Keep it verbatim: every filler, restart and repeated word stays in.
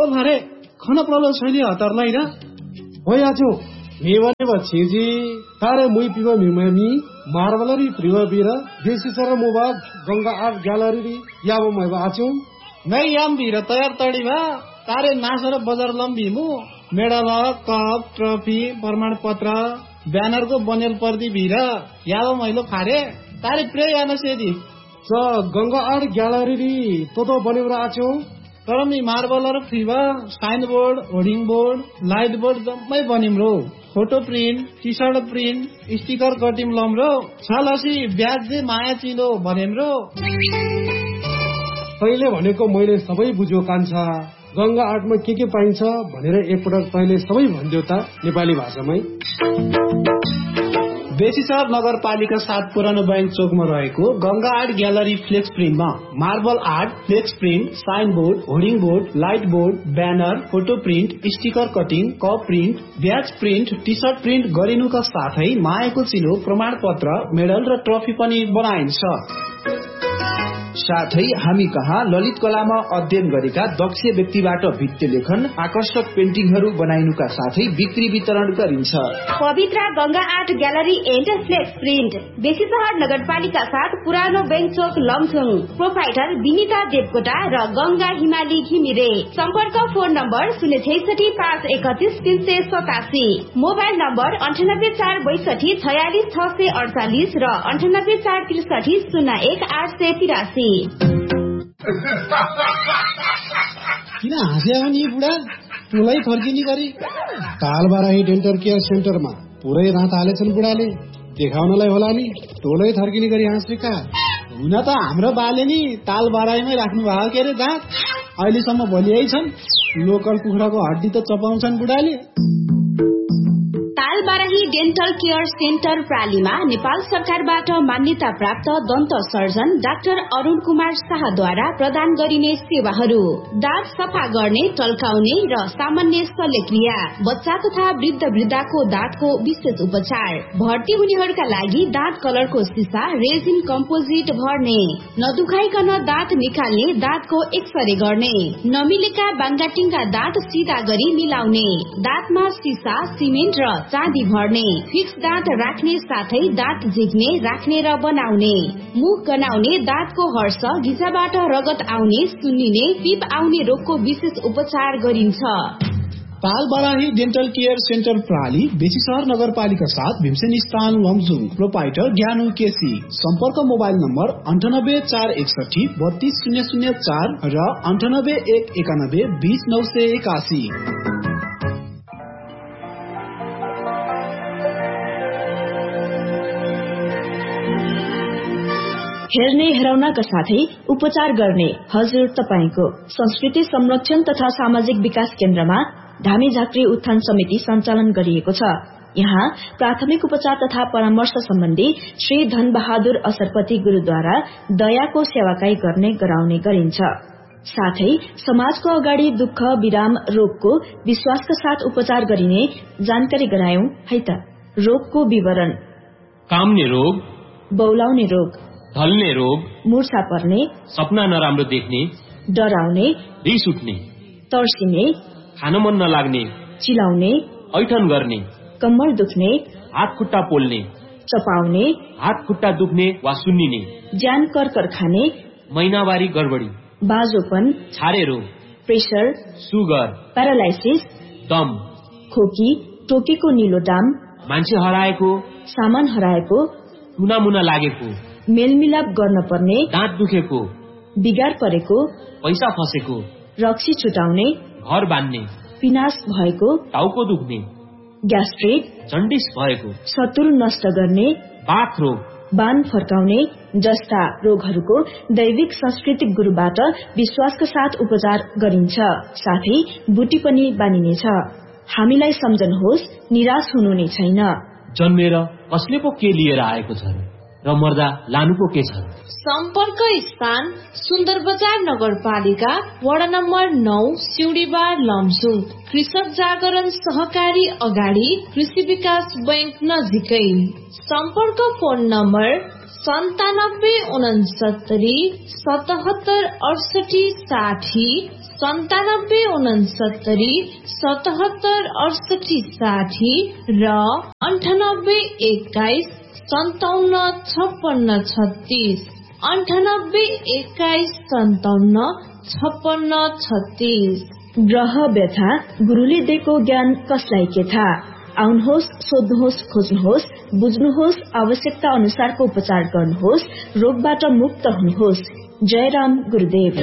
भारे खन प्रलो छैन हतारलाई र होयाजो मेवने बछेजी तारे मुई पिव मिममी मार्बलरी प्रिव बिर देशी सर मोबा गंगा आर्ट ग्यालरी याबो मैबा आछु नै याम बिर तयार तडीमा तारे नासर बजार लम्बीमु मेडल कप ट्रफी प्रमाण पत्र ब्यानरको बनेल पर्दी भिर याबो मैलो फारे तारे प्रे याना सेदी स गंगा आर्ट ग्यालरी तो बनेर आछु तर me मार्बलर फ्रीवा sign board hoarding board light board जम्मै बनिम रो photo print T short print sticker कटिम lump रो छलसी ब्याज दे माया चिनो भनेम रो तैले भनेको मैले सबै बुझ्यो कान्छा गंगा आर्टमा के के पाइन्छ भनेर एकपटक तैले सबै भन्दियो त नेपाली भाषामै बेसीसर नगरपालिका सात पुरानो बैंक चोकमा रहेको Ganga art gallery flex प्रिन्टमा marble art flex print sign board hoarding board light board banner photo print sticker cutting cup print ब्याज प्रिन्ट टी सर्ट प्रिन्ट गरिनुका साथै मायाको चिनो प्रमाण पत्र मेडल र ट्रफी पनि बनाइन्छ। साथै हामी कहाँ ललित कलामा अध्ययन गरेका दक्ष व्यक्तिबाट भित्ते लेखन आकर्षक पेन्टिङहरू बनाइनुका साथै बिक्री वितरण गरिन्छ। पवित्र Ganga art gallery and flex print Besisahar नगरपालिका साथ पुरानो बैंक चोक लमथुङ प्रोप्राइटर विनिता देवकोटा र गंगा हिमाली घिमिरे सम्पर्क फोन नम्बर शून्य छैसठी पाँच एकतिस तीन सय सतासी मोबाइल नम्बर अन्ठानब्बे चार बैसठी छयालिस छ सय अडचालिस र अन्ठानब्बे चार त्रिसठी शून्य एक आठ सय तिरासी। किन हाँस्या हो नि बुढा तुलाई फर्किने गरी कालबाराही डेन्टल केयर सेन्टरमा पुरै रात हालेछन् बुढाले देखाउनलाई होला नि टोलै थर्किने गरी हाँसेका हुन त हाम्रो बाले नि ताल बाराईमै राख्नु भएको के अरे दाँत अहिलेसम्म भोलियै छन् लोकल कुखुराको हड्डी त चपाउँछन् बुढाले। तालबाराही डेन्टल केयर सेन्टर प्रालीमा नेपाल सरकारबाट मान्यता प्राप्त दन्त सर्जन डाक्टर अरुण कुमार शाहद्वारा प्रदान गरिने सेवाहरू दाँत सफा गर्ने टल्काउने र सामान्य शल्यक्रिया बच्चा तथा वृद्ध वृद्धाको दाँतको विशेष उपचार भर्ती हुनेहरूका लागि दाँत कलरको सिसा रेजिन कम्पोजिट भर्ने नदुखाइकन दाँत निकाल्ने दाँतको एक्सरे गर्ने नमिलेका बाङ्गाटिङका दाँत सिधा गरी मिलाउने दाँतमा सिसा सिमेन्ट र चाँदी भर्ने फिक्स दाँत राख्ने साथै दाँत झिक्ने राख्ने र बनाउने मुख गनाउने दाँतको हर्ष घिचाबाट रगत आउने सुन्निने पिप आउने रोगको विशेष उपचार गरिन्छ। तालबाराही डेन्टल केयर सेन्टर प्राली बेसीसहर नगरपालिका साथ भीमसेन स्थान लमजुङ प्रोप्राइटर ज्ञानु केसी सम्पर्क मोबाइल नम्बर अन्ठानब्बे चार एकसठी बत्तीस शून्य शून्य चार र अन्ठानब्बे एक एकानब्बे बीस नौ सय एकासी। हेर्ने हेराउनका साथै उपचार गर्ने हजुर तपाईको संस्कृति संरक्षण तथा सामाजिक विकास केन्द्रमा धामी झाँक्री उत्थान समिति सञ्चालन गरिएको छ। यहाँ प्राथमिक उपचार तथा परामर्श सम्बन्धी श्री धन बहादुर असरपति गुरूद्वारा दयाको सेवाकाई गर्ने गराउने गरिन्छ। साथै समाजको अगाडि दुःख विराम रोगको विश्वासका साथ उपचार गरिने जानकारी गरायौं है त। रोगको विवरण काम्ने रोग बौलाउने रोग ढल्ने रोग मूर्छा पर्ने सपना नराम्रो देख्ने डराउने रिस उठ्ने तर्सिने खान मन नलाग्ने चिलाउने ऐठन गर्ने कम्मर दुख्ने हात खुट्टा पोल्ने चपाउने हात खुट्टा दुख्ने वा सुन्निने ज्यान कर्कर खाने महिनावारी गडबडी बाजोपन छारे रोग प्रेसर सुगर प्यारालाइसिस दम खोकी टोकेको निलो दाम मान्छे हराएको सामान हराएको टुनामुना लागेको मेलमिलाप गर्न पर्ने दाँत दुखेको बिगार परेको पैसा फसेको रक्सी छुटाउने घर बान्ने पिनास भएको टाउको दुख्ने ग्यास्ट्रिक जन्डिस भएको शत्रु नष्ट गर्ने बाथ रोग बान फर्काउने जस्ता रोगहरूको दैविक सांस्कृतिक गुरुबाट विश्वासका साथ उपचार गरिन्छ। साथै बुटी पनि बानिनेछ। हामीलाई सम्झनुहोस्, निराश हुनु नै छैन। जन्मेर कसले पो के लिएर आएको छ र मर्दा लानु पो के छ। सम्पर्क स्थान सुन्दर बजार नगरपालिका वडा नम्बर नौ सिउडीबार लमजुङ कृषक जागरण सहकारी अगाडि कृषि विकास बैंक नजिकै। सम्पर्क फोन नम्बर सन्तानब्बे उनसत्तरी सतहत्तर अडसठी साठी सन्तानब्बे उनसत्तरी सतहत्तर अडसठी साठी र अन्ठानब्बे एक्काइस सन्ताउन्न छप्पन्न छत्तीस अन्ठानब्बे एक्काइस सन्ताउन्न छप्पन्न छत्तीस। ग्रह व्यथा गुरुले दिएको ज्ञान कसलाई के थाहा? आउनुहोस्, सोध्नुहोस्, खोज्नुहोस्, बुझ्नुहोस्, आवश्यकता अनुसारको उपचार गर्नुहोस्, रोगबाट मुक्त हुनुहोस्। जय राम गुरुदेव।